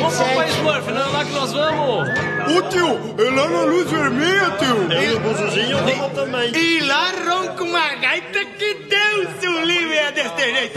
Papai Smurf, não é lá que nós vamos? Ô tio, é lá na luz vermelha, tio. Eu e o Buzuzinho vamos também. E lá ronca uma